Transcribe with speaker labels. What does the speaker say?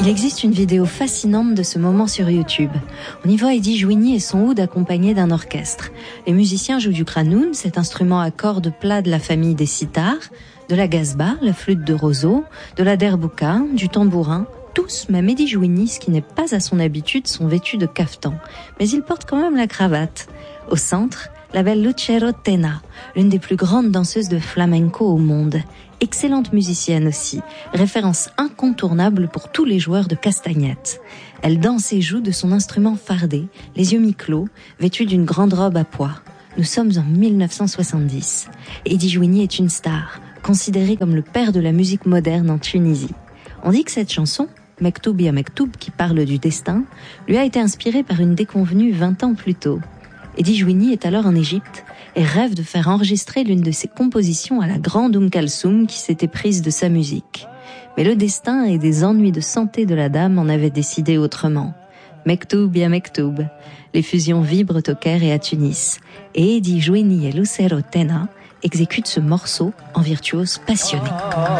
Speaker 1: Il existe une vidéo fascinante de ce moment sur YouTube. On y voit Eddie Jouini et son oud accompagnés d'un orchestre. Les musiciens jouent du kranoun, cet instrument à cordes plats de la famille des sitars, de la gazba, la flûte de roseau, de la derbouka, du tambourin. Tous, même Eddie Jouini, ce qui n'est pas à son habitude, sont vêtus de caftan. Mais il porte quand même la cravate. Au centre, la belle Lucero Tena, l'une des plus grandes danseuses de flamenco au monde. Excellente musicienne aussi, référence incontournable pour tous les joueurs de castagnettes. Elle danse et joue de son instrument fardé, les yeux mi-clos, vêtue d'une grande robe à pois. Nous sommes en 1970. Eddie Jouini est une star, considéré comme le père de la musique moderne en Tunisie. On dit que cette chanson, Mektoub ya Mektoub, qui parle du destin, lui a été inspirée par une déconvenue 20 ans plus tôt. Eddie Jouini est alors en Égypte et rêve de faire enregistrer l'une de ses compositions à la grande Kalsoum qui s'était prise de sa musique. Mais le destin et des ennuis de santé de la dame en avaient décidé autrement. Mektoub ya Mektoub. Les fusions vibrent au Caire et à Tunis. Et Eddie Jouini et Lucero Tena exécutent ce morceau en virtuose passionné.